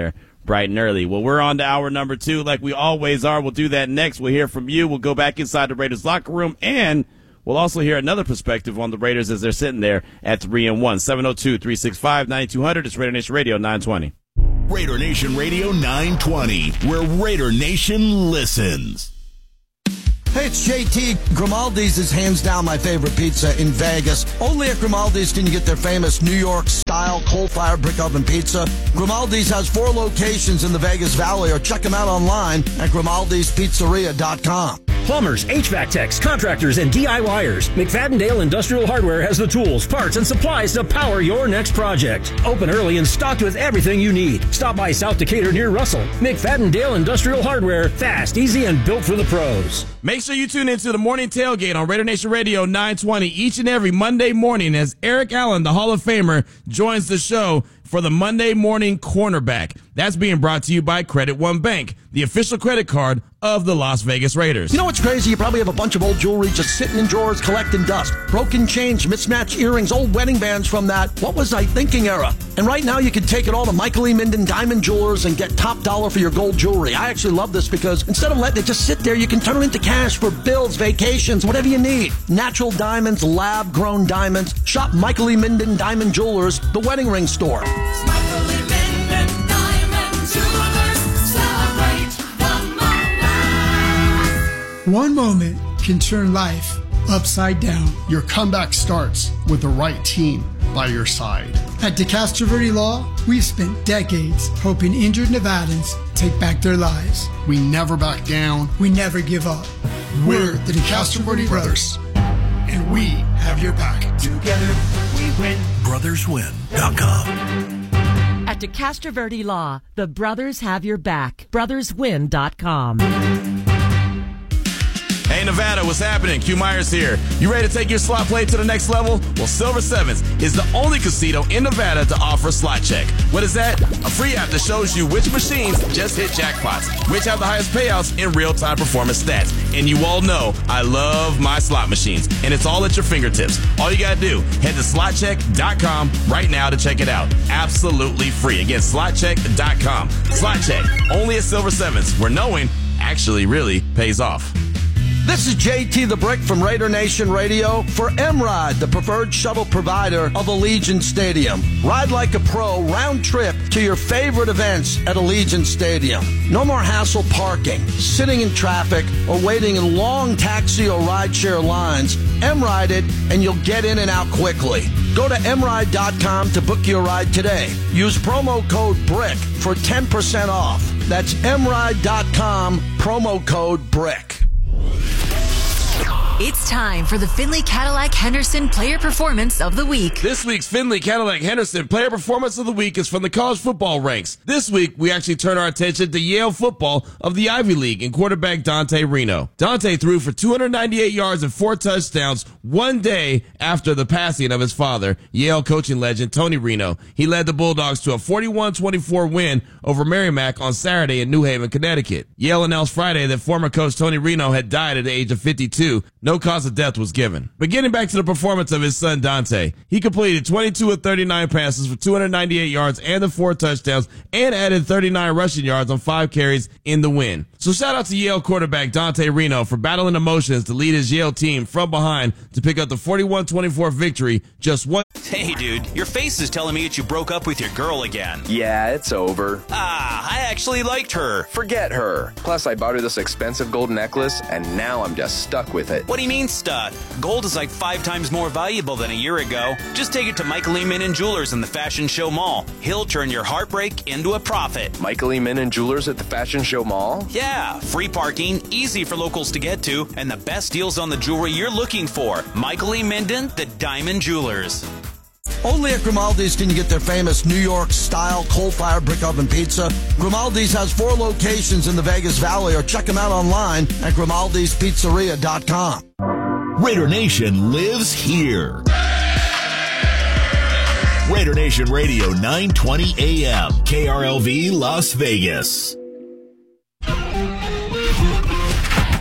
bright and early. Well, we're on to hour number 2 like we always are. We'll do that next. We'll hear from you. We'll go back inside the Raiders locker room, and we'll also hear another perspective on the Raiders as they're sitting there at 3-1. 702-365-9200. It's Raider Nation Radio 920. Raider Nation Radio 920, where Raider Nation listens. Hey, it's JT. Grimaldi's is hands down my favorite pizza in Vegas. Only at Grimaldi's can you get their famous New York-style coal-fired brick oven pizza. Grimaldi's has 4 locations in the Vegas Valley, or check them out online at Grimaldi'sPizzeria.com. Plumbers, HVAC techs, contractors, and DIYers. McFadden-Dale Industrial Hardware has the tools, parts, and supplies to power your next project. Open early and stocked with everything you need. Stop by South Decatur near Russell. McFadden-Dale Industrial Hardware. Fast, easy, and built for the pros. Make sure you tune into the Morning Tailgate on Raider Nation Radio 920 each and every Monday morning as Eric Allen, the Hall of Famer, joins the show for the Monday Morning Cornerback. That's being brought to you by Credit One Bank, the official credit card of the Las Vegas Raiders. You know what's crazy? You probably have a bunch of old jewelry just sitting in drawers collecting dust. Broken chains, mismatched earrings, old wedding bands from that what was I thinking era. And right now you can take it all to Michael E. Minden Diamond Jewelers and get top dollar for your gold jewelry. I actually love this because instead of letting it just sit there, you can turn it into cash for bills, vacations, whatever you need. Natural diamonds, lab-grown diamonds. Shop Michael E. Minden Diamond Jewelers, the wedding ring store. One moment can turn life upside down. Your comeback starts with the right team by your side. At DeCastro Verde Law, we've spent decades helping injured Nevadans take back their lives. We never back down. We never give up. We're the DeCastro Verde Brothers, and we have your back. Together, we win. BrothersWin.com. At DeCastro Verde Law, the brothers have your back. BrothersWin.com. Hey, Nevada, what's happening? Q Myers here. You ready to take your slot play to the next level? Well, Silver Sevens is the only casino in Nevada to offer Slot Check. What is that? A free app that shows you which machines just hit jackpots, which have the highest payouts in real-time performance stats. And you all know I love my slot machines, and it's all at your fingertips. All you got to do, head to slotcheck.com right now to check it out. Absolutely free. Again, slotcheck.com. Slot Check, only at Silver Sevens, where knowing actually really pays off. This is JT the Brick from Raider Nation Radio for M-Ride, the preferred shuttle provider of Allegiant Stadium. Ride like a pro, round trip to your favorite events at Allegiant Stadium. No more hassle parking, sitting in traffic, or waiting in long taxi or rideshare lines. M-Ride it, and you'll get in and out quickly. Go to mride.com to book your ride today. Use promo code BRICK for 10% off. That's mride.com, promo code BRICK. It's time for the Findlay Cadillac Henderson Player Performance of the Week. This week's Findlay Cadillac Henderson Player Performance of the Week is from the college football ranks. This week, we actually turn our attention to Yale football of the Ivy League and quarterback Dante Reno. Dante threw for 298 yards and 4 touchdowns one day after the passing of his father, Yale coaching legend Tony Reno. He led the Bulldogs to a 41-24 win over Merrimack on Saturday in New Haven, Connecticut. Yale announced Friday that former coach Tony Reno had died at the age of 52. No cause of death was given. But getting back to the performance of his son Dante, he completed 22 of 39 passes for 298 yards and the 4 touchdowns and added 39 rushing yards on 5 carries in the win. So shout out to Yale quarterback Dante Reno for battling emotions to lead his Yale team from behind to pick up the 41-24 victory just one. Hey dude, your face is telling me that you broke up with your girl again. Yeah, it's over. I actually liked her. Forget her. Plus, I bought her this expensive gold necklace, and now I'm just stuck with it. What do you mean stuck? Gold is like 5 times more valuable than a year ago. Just take it to Michael E. Minden Jewelers in the Fashion Show Mall. He'll turn your heartbreak into a profit. Michael E. Minden Jewelers at the Fashion Show Mall? Yeah, free parking, easy for locals to get to, and the best deals on the jewelry you're looking for. Michael E. Minden, the Diamond Jewelers. Only at Grimaldi's can you get their famous New York-style coal-fired brick oven pizza. Grimaldi's has 4 locations in the Vegas Valley, or check them out online at Grimaldi'sPizzeria.com. Raider Nation lives here. Raider Nation Radio 920 AM, KRLV Las Vegas.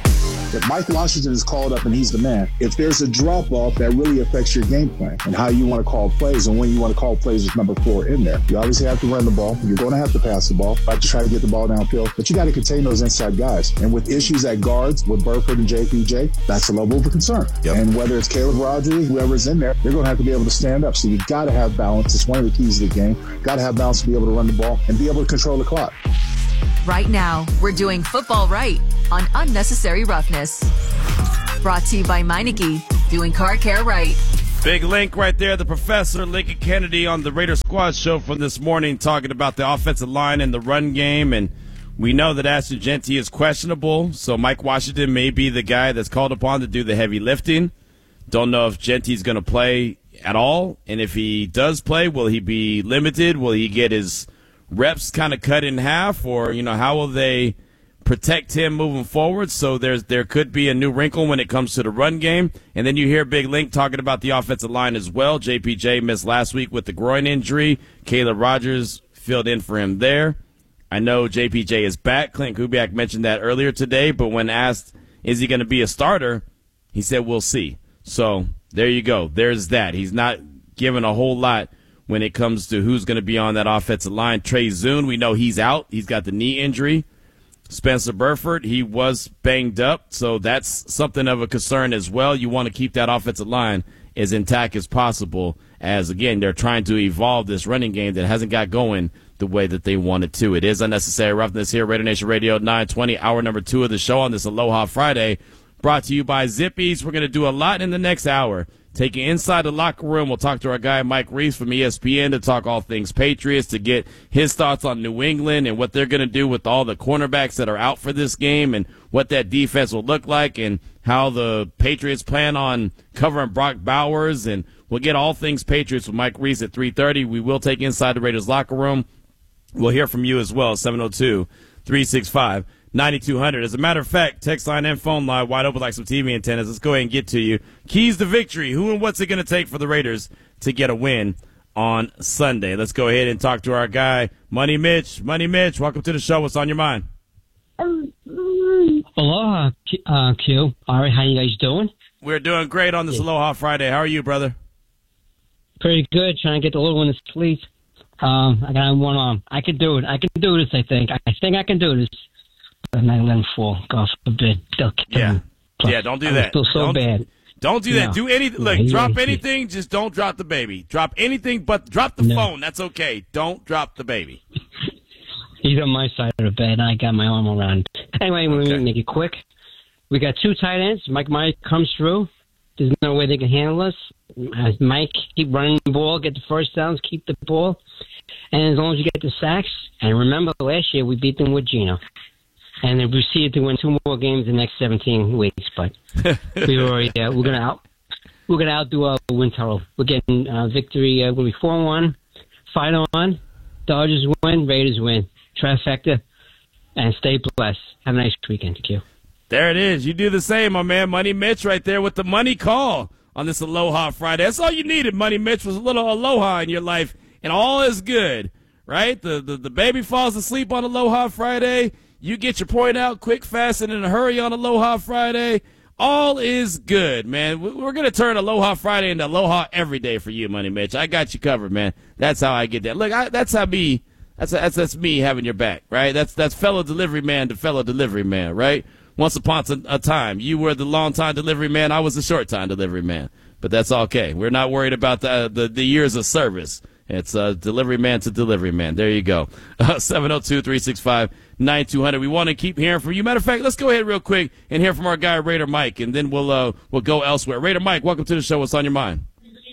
If Mike Washington is called up and he's the man, if there's a drop-off, that really affects your game plan and how you want to call plays and when you want to call plays with number 4 in there. You obviously have to run the ball. You're going to have to pass the ball. Have to try to get the ball downfield, but you got to contain those inside guys. And with issues at guards with Burford and JPJ, that's a level of a concern. Yep. And whether it's Caleb Rodgers, whoever's in there, they're going to have to be able to stand up. So you got to have balance. It's one of the keys of the game. Got to have balance to be able to run the ball and be able to control the clock. Right now, we're doing football right on Unnecessary Roughness. Brought to you by Meineke, doing car care right. Big link right there. The professor, Lincoln Kennedy, on the Raider Squad show from this morning, talking about the offensive line and the run game. And we know that Ashton Jeanty is questionable, so Mike Washington may be the guy that's called upon to do the heavy lifting. Don't know if Jeanty's going to play at all. And if he does play, will he be limited? Will he get his reps kind of cut in half? Or, how will they protect him moving forward? So there could be a new wrinkle when it comes to the run game. And then you hear Big Link talking about the offensive line as well. JPJ missed last week with the groin injury. Caleb Rodgers filled in for him there. I know JPJ is back. Clint Kubiak mentioned that earlier today, but when asked, is he going to be a starter, he said, we'll see. So there you go. There's that. He's not given a whole lot when it comes to who's going to be on that offensive line. Trey Zune, we know he's out. He's got the knee injury. Spencer Burford, he was banged up, so that's something of a concern as well. You want to keep that offensive line as intact as possible, as, again, they're trying to evolve this running game that hasn't got going the way that they wanted to. It is Unnecessary Roughness here, Raider Nation Radio 920, hour number 2 of the show on this Aloha Friday, brought to you by Zippies. We're going to do a lot in the next hour. Taking inside the locker room, we'll talk to our guy Mike Reese from ESPN to talk all things Patriots, to get his thoughts on New England and what they're going to do with all the cornerbacks that are out for this game and what that defense will look like and how the Patriots plan on covering Brock Bowers. And we'll get all things Patriots with Mike Reese at 3:30. We will take inside the Raiders locker room. We'll hear from you as well, 702-365-9200. As a matter of fact, text line and phone line wide open like some TV antennas. Let's go ahead and get to you. Keys to victory. Who and what's it going to take for the Raiders to get a win on Sunday? Let's go ahead and talk to our guy, Money Mitch. Money Mitch, welcome to the show. What's on your mind? Aloha, Q. All right, how you guys doing? We're doing great on this Aloha Friday. How are you, brother? Pretty good. Trying to get the little one to sleep. I got one arm. I can do it. I can do this, I think. I think I can do this. And I let him fall. God forbid. They'll kill him. Yeah, don't do that. I feel so bad. Don't do that. No. Do anything. Look, drop anything. Just don't drop the baby. Drop anything, but drop the phone. That's okay. Don't drop the baby. He's on my side of the bed, and I got my arm around. Anyway, we're going to make it quick. We got 2 tight ends. Mike Myers comes through. There's no way they can handle us. Mike, keep running the ball, get the first downs, keep the ball. And as long as you get the sacks, and remember last year we beat them with Geno. And they proceeded to win 2 more games in the next 17 weeks. But we're gonna outdo our win total. We're getting victory. We'll be 4-1. Fight on. Dodgers win. Raiders win. Trifecta. And stay blessed. Have a nice weekend, Q. There it is. You do the same, my man. Money Mitch right there with the money call on this Aloha Friday. That's all you needed, Money Mitch, was a little aloha in your life, and all is good, right? The baby falls asleep on Aloha Friday. You get your point out quick, fast, and in a hurry on Aloha Friday. All is good, man. We're going to turn Aloha Friday into Aloha every day for you, Money Mitch. I got you covered, man. That's how I get that. Look, that's me having your back, right? That's fellow delivery man to fellow delivery man, right? Once upon a time, you were the long-time delivery man. I was the short-time delivery man. But that's okay. We're not worried about the years of service. It's delivery man to delivery man. There you go. 702-365-9200. We want to keep hearing from you. Matter of fact, let's go ahead real quick and hear from our guy, Raider Mike, and then we'll go elsewhere. Raider Mike, welcome to the show. What's on your mind?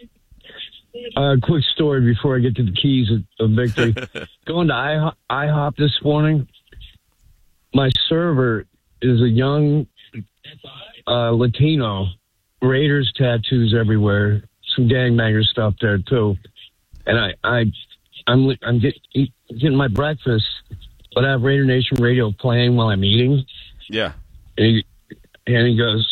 Quick story before I get to the keys of victory. Going to IHOP this morning, my server is a young Latino. Raiders tattoos everywhere. Some gangbanger stuff there too. And I'm getting my breakfast, but I have Raider Nation Radio playing while I'm eating. Yeah. And he goes,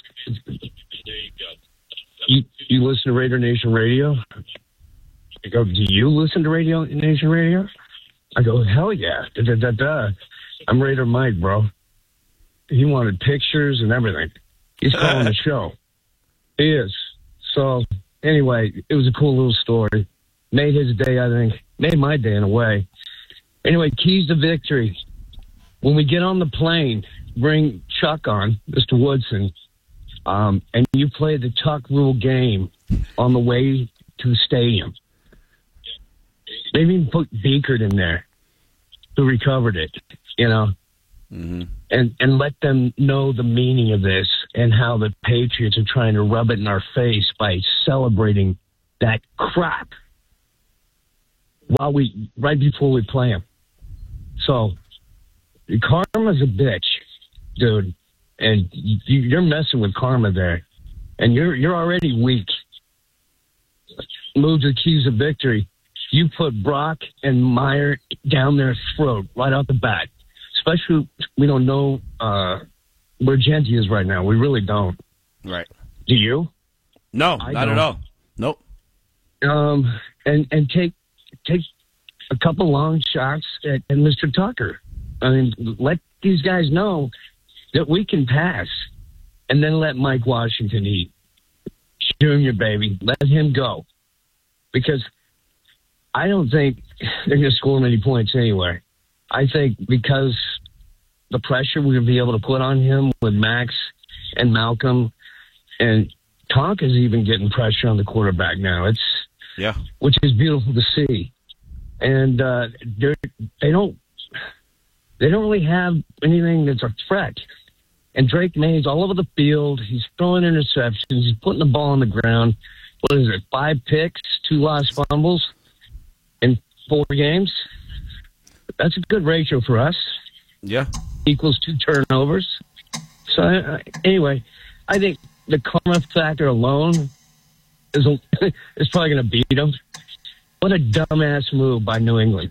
"You listen to Raider Nation Radio?" I go, "Do you listen to Radio Nation Radio?" I go, "Hell yeah. I'm Raider Mike, bro." He wanted pictures and everything. He's calling the show. He is. So, anyway, it was a cool little story. Made his day, I think. Made my day in a way. Anyway, keys to victory. When we get on the plane, bring Chuck on, Mr. Woodson, and you play the tuck rule game on the way to the stadium. They even put Beekert in there who recovered it, you know. Mm-hmm. And let them know the meaning of this and how the Patriots are trying to rub it in our face by celebrating that crap right before we play them. So karma's a bitch, dude, and you're messing with karma there, and you're already weak. Move to the keys of victory. You put Brock and Meyer down their throat right off the bat. Especially, we don't know where Genty is right now. We really don't. Right. Do you? No, not at all. Nope. And take a couple long shots at Mr. Tucker. I mean, let these guys know that we can pass, and then let Mike Washington eat. Junior, baby, let him go, because I don't think they're going to score many points anyway. I think because the pressure we're going to be able to put on him with Max and Malcolm, and Tonka's even getting pressure on the quarterback now. Which is beautiful to see. And they don't really have anything that's a threat. And Drake May's all over the field. He's throwing interceptions. He's putting the ball on the ground. What is it? 5 picks, 2 lost fumbles in 4 games. That's a good ratio for us. Yeah. Equals 2 turnovers. So, anyway, I think the karma factor alone is probably going to beat them. What a dumbass move by New England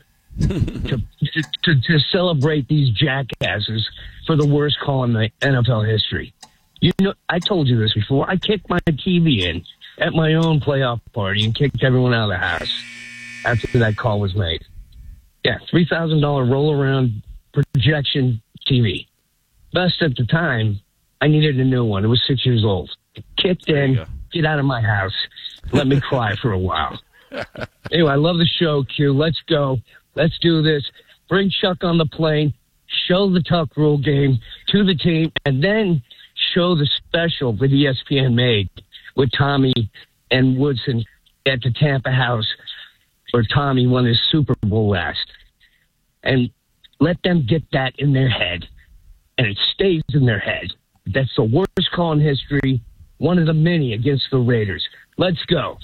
to celebrate these jackasses for the worst call in the NFL history. You know, I told you this before. I kicked my TV in at my own playoff party and kicked everyone out of the house after that call was made. Yeah, $3,000 roll-around projection TV. Best at the time, I needed a new one. It was 6 years old. Kicked in, get out of my house. Let me cry for a while. Anyway, I love the show, Q. Let's go. Let's do this. Bring Chuck on the plane. Show the tuck rule game to the team, and then show the special that ESPN made with Tommy and Woodson at the Tampa house where Tommy won his Super Bowl last. And let them get that in their head. And it stays in their head. That's the worst call in history. One of the many against the Raiders. Let's go.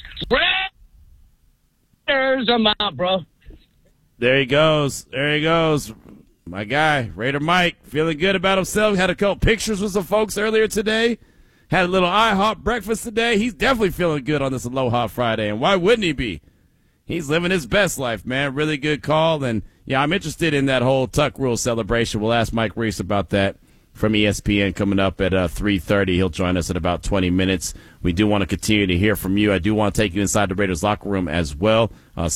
Raiders, I'm out, bro. There he goes. There he goes. My guy, Raider Mike, feeling good about himself. Had a couple pictures with some folks earlier today. Had a little IHOP breakfast today. He's definitely feeling good on this Aloha Friday. And why wouldn't he be? He's living his best life, man. Really good call. And, yeah, I'm interested in that whole tuck rule celebration. We'll ask Mike Reese about that from ESPN coming up at 3:30. He'll join us in about 20 minutes. We do want to continue to hear from you. I do want to take you inside the Raiders locker room as well.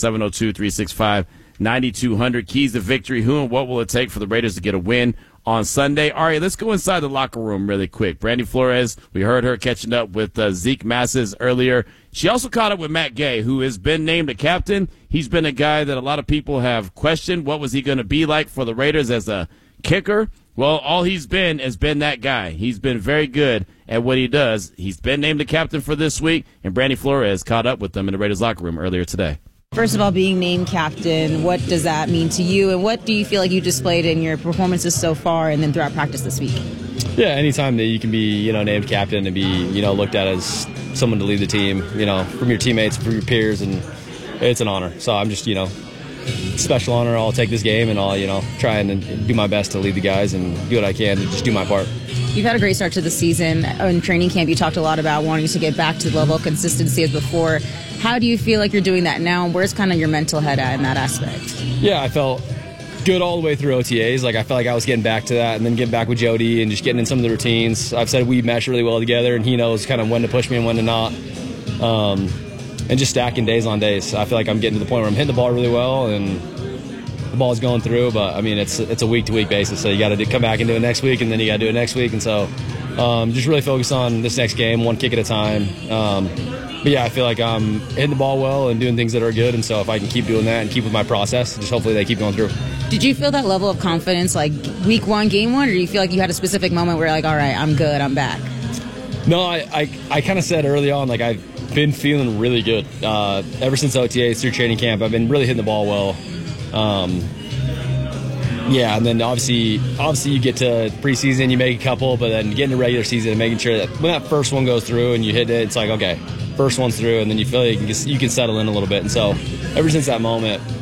702-365-9200. Keys to victory. Who and what will it take for the Raiders to get a win on Sunday? All right, let's go inside the locker room really quick. Brandy Flores, we heard her catching up with Zeke Masses earlier. She also caught up with Matt Gay, who has been named a captain. He's been a guy that a lot of people have questioned. What was he going to be like for the Raiders as a kicker? Well, all he's been has been that guy. He's been very good at what he does. He's been named the captain for this week, and Brandy Flores caught up with them in the Raiders locker room earlier today. First of all, being named captain, what does that mean to you, and what do you feel like you displayed in your performances so far and then throughout practice this week? Yeah, anytime that you can be, named captain and be, looked at as someone to lead the team, from your teammates, from your peers, and it's an honor. So I'm just, special honor. I'll take this game and I'll, try and do my best to lead the guys and do what I can to just do my part. You've had a great start to the season. In training camp, you talked a lot about wanting to get back to the level of consistency as before. How do you feel like you're doing that now, and where's kind of your mental head at in that aspect? Yeah, I felt good all the way through OTAs. I felt like I was getting back to that and then getting back with Jody and just getting in some of the routines. I've said we mesh really well together, and he knows kind of when to push me and when to not. And just stacking days on days. I feel like I'm getting to the point where I'm hitting the ball really well and the ball's going through, but, it's a week-to-week basis, so you got to come back and do it next week, and then you got to do it next week, and so just really focus on this next game, one kick at a time. But yeah, I feel like I'm hitting the ball well and doing things that are good, and so if I can keep doing that and keep with my process, just hopefully they keep going through. Did you feel that level of confidence like week 1, game 1, or do you feel like you had a specific moment where you're like, all right, I'm good, I'm back? No, I kind of said early on, like I've been feeling really good. Ever since OTAs through training camp, I've been really hitting the ball well. Yeah, and then obviously you get to preseason, you make a couple, but then getting to regular season and making sure that when that first one goes through and you hit it, it's like, okay, first one's through, and then you feel like you can settle in a little bit. And so ever since that moment,